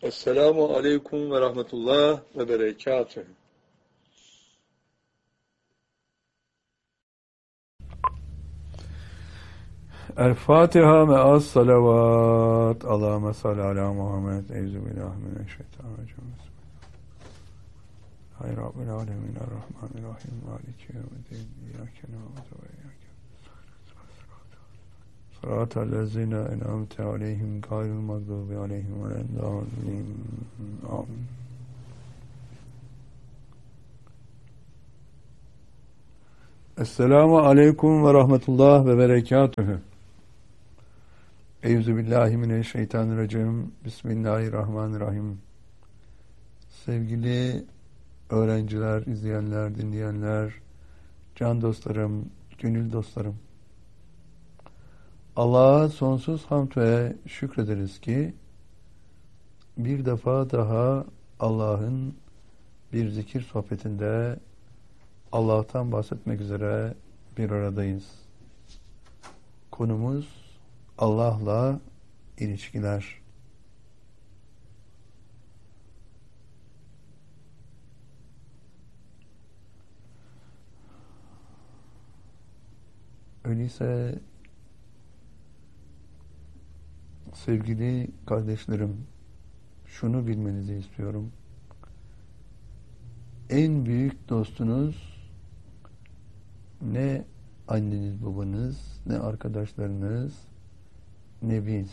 Esselamu aleyküm ve rahmetullah ve berekatühü. El-Fatiha me'as salavat. Allahümme salli ala Muhammed. Euzubillahimineşşeytanirracim. Hayır Rabbil alemin. Errahmanirrahim. Maliki yevmiddin. İyyâke na'budu ve iyyâke Sıratallezîne en'amte aleyhim gayril mağdûbi aleyhim veleddâllîn. Amin. Esselamu aleyküm ve rahmetullah ve berekatühü. Euzubillahimineşşeytanirracim. Bismillahirrahmanirrahim. Sevgili öğrenciler, izleyenler, dinleyenler, can dostlarım, gönül dostlarım. Allah'a sonsuz hamd ve şükrederiz ki bir defa daha Allah'ın bir zikir sohbetinde Allah'tan bahsetmek üzere bir aradayız. Konumuz Allah'la ilişkiler. Öyleyse sevgili kardeşlerim, şunu bilmenizi istiyorum. En büyük dostunuz ne anneniz, babanız, ne arkadaşlarınız, ne biz.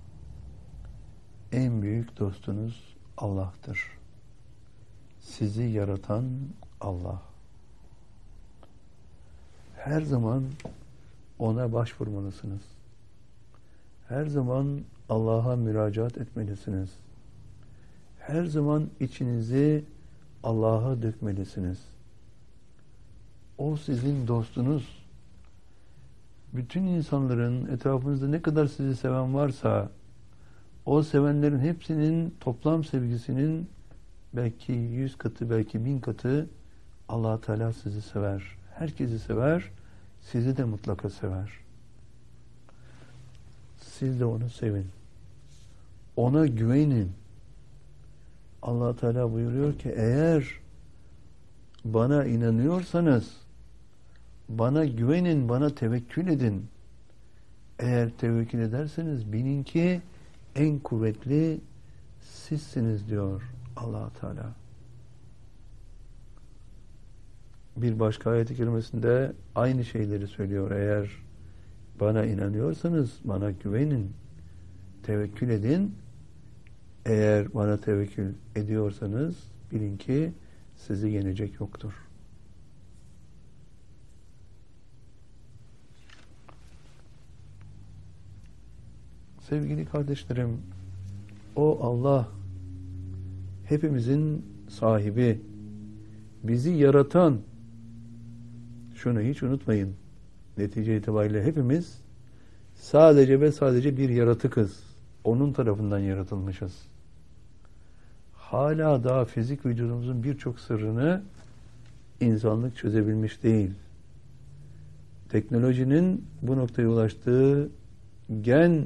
En büyük dostunuz Allah'tır. Sizi yaratan Allah. Her zaman ona başvurmalısınız. Her zaman Allah'a müracaat etmelisiniz. Her zaman içinizi Allah'a dökmelisiniz. O sizin dostunuz. Bütün insanların etrafınızda ne kadar sizi seven varsa o sevenlerin hepsinin toplam sevgisinin belki 100 katı, belki 1000 katı Allah Teala sizi sever. Herkesi sever, sizi de mutlaka sever. Siz de onu sevin. Ona güvenin. Allah Teala buyuruyor ki eğer bana inanıyorsanız bana güvenin, bana tevekkül edin. Eğer tevekkül ederseniz bilin ki en kuvvetli sizsiniz diyor Allah Teala. Bir başka ayet-i kerimesinde aynı şeyleri söylüyor. Eğer bana inanıyorsanız bana güvenin, tevekkül edin. Eğer bana tevekkül ediyorsanız bilin ki sizi yenecek yoktur. Sevgili kardeşlerim, o Allah hepimizin sahibi, bizi yaratan, şunu hiç unutmayın, netice itibariyle hepimiz sadece ve sadece bir yaratıkız. Onun tarafından yaratılmışız. Hala daha fizik vücudumuzun birçok sırrını insanlık çözebilmiş değil. Teknolojinin bu noktaya ulaştığı gen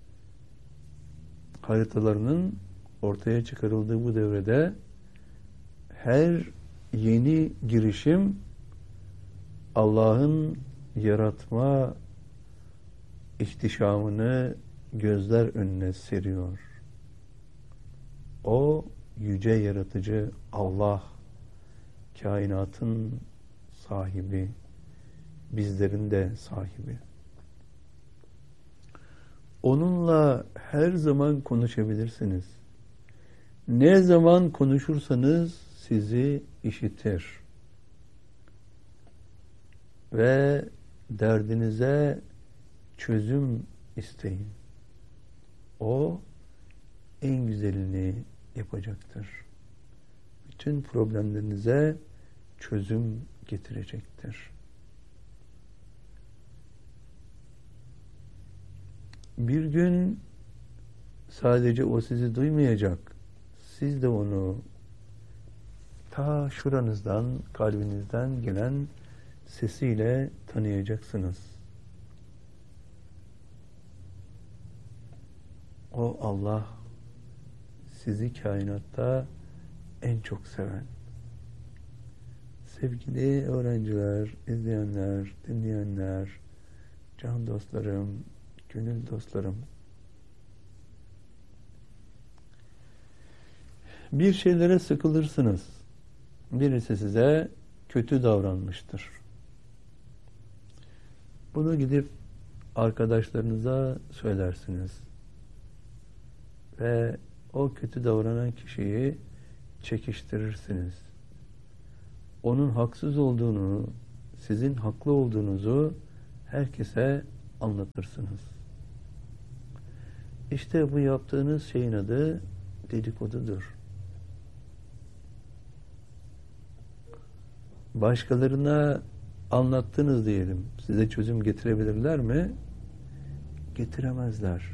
haritalarının ortaya çıkarıldığı bu devrede her yeni girişim Allah'ın yaratma ihtişamını gözler önüne seriyor. O yüce yaratıcı Allah, kainatın sahibi, bizlerin de sahibi. Onunla her zaman konuşabilirsiniz. Ne zaman konuşursanız sizi işitir. Ve derdinize çözüm isteyin. O en güzelini yapacaktır. Bütün problemlerinize çözüm getirecektir. Bir gün sadece o sizi duymayacak. Siz de onu ta şuranızdan, kalbinizden gelen sesiyle tanıyacaksınız. O Allah sizi kainatta en çok seven. Sevgili öğrenciler, izleyenler, dinleyenler, can dostlarım, gönül dostlarım. Bir şeylere sıkılırsınız. Birisi size kötü davranmıştır. Bunu gidip arkadaşlarınıza söylersiniz. Ve o kötü davranan kişiyi çekiştirirsiniz. Onun haksız olduğunu, sizin haklı olduğunuzu herkese anlatırsınız. İşte bu yaptığınız şeyin adı dedikodudur. Başkalarına anlattınız diyelim. Size çözüm getirebilirler mi? Getiremezler.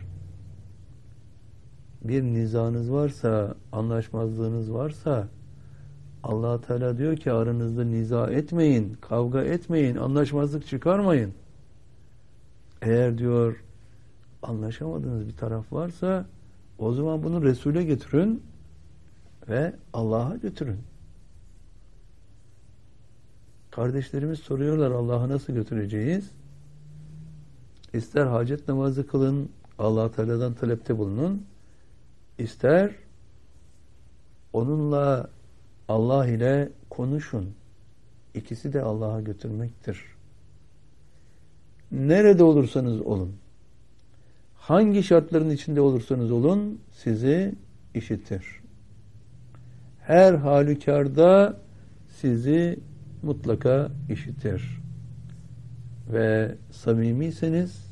Bir nizanız varsa, anlaşmazlığınız varsa Allah Teala diyor ki aranızda niza etmeyin, kavga etmeyin, anlaşmazlık çıkarmayın. Eğer diyor anlaşamadığınız bir taraf varsa o zaman bunu Resul'e götürün ve Allah'a götürün. Kardeşlerimiz soruyorlar Allah'a nasıl götüreceğiz? İster hacet namazı kılın, Allah Teala'dan talepte bulunun. İster onunla Allah ile konuşun. İkisi de Allah'a götürmektir. Nerede olursanız olun, hangi şartların içinde olursanız olun, sizi işitir. Her halükarda sizi mutlaka işitir. Ve samimiyseniz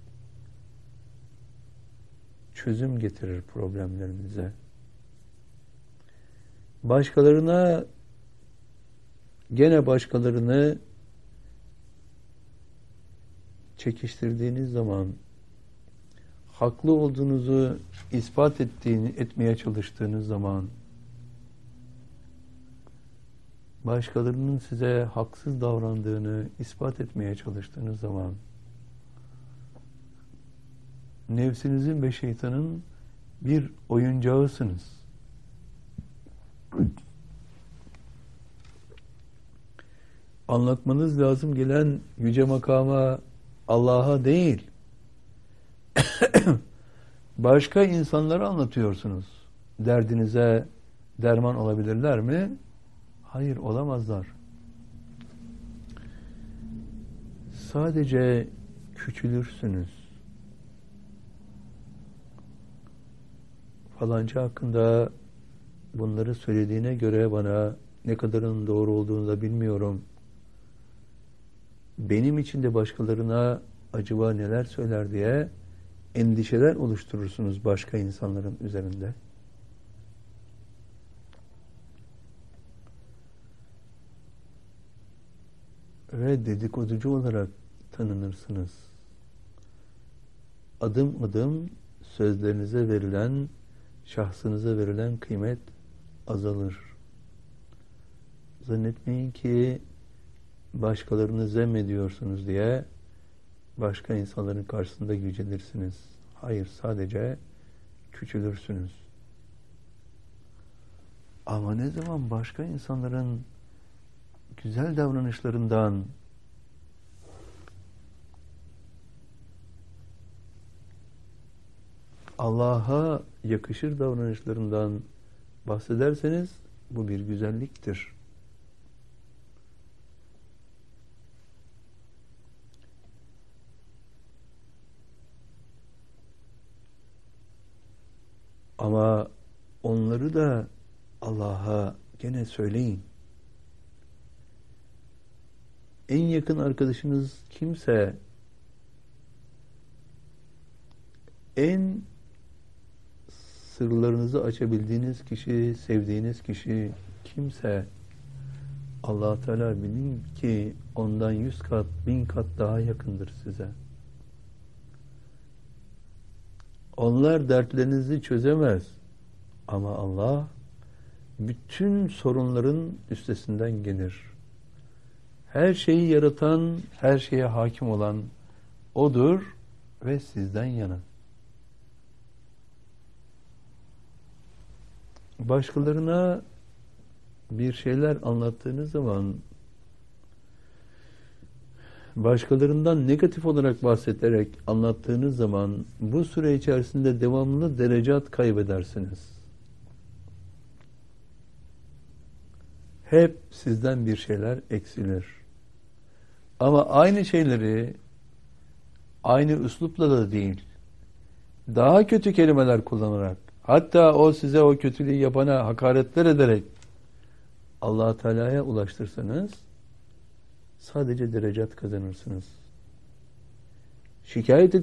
çözüm getirir problemlerinize. Başkalarını çekiştirdiğiniz zaman, haklı olduğunuzu ispat etmeye çalıştığınız zaman, başkalarının size haksız davrandığını ispat etmeye çalıştığınız zaman, nefsinizin ve şeytanın bir oyuncağısınız. Anlatmanız lazım gelen yüce makama Allah'a değil, başka insanlara anlatıyorsunuz. Derdinize derman olabilirler mi? Hayır, olamazlar. Sadece küçülürsünüz. Falanca hakkında bunları söylediğine göre bana ne kadarının doğru olduğunu da bilmiyorum. Benim için de başkalarına acaba neler söyler diye endişeler oluşturursunuz başka insanların üzerinde. Ve dedikoducu olarak tanınırsınız. Adım adım sözlerinize verilen, şahsınıza verilen kıymet azalır. Zannetmeyin ki başkalarını zemmediyorsunuz diye başka insanların karşısında yücelirsiniz. Hayır, sadece küçülürsünüz. Ama ne zaman başka insanların güzel davranışlarından, Allah'a yakışır davranışlarından bahsederseniz bu bir güzelliktir. Ama onları da Allah'a gene söyleyin. En yakın arkadaşınız kimse, en sırlarınızı açabildiğiniz kişi, sevdiğiniz kişi kimse, Allah Teala bilin ki ondan 100 kat, 1000 kat daha yakındır size. Onlar dertlerinizi çözemez. Ama Allah bütün sorunların üstesinden gelir. Her şeyi yaratan, her şeye hakim olan O'dur ve sizden yana. başkalarına bir şeyler anlattığınız zaman, başkalarından negatif olarak bahsederek anlattığınız zaman bu süre içerisinde devamlı derecat kaybedersiniz. Hep sizden bir şeyler eksilir. Ama aynı şeyleri aynı üslupla da değil, daha kötü kelimeler kullanarak, hatta o size o kötülüğü yapana hakaretler ederek Allah Teala'ya ulaştırsanız sadece derecat kazanırsınız. Şikayet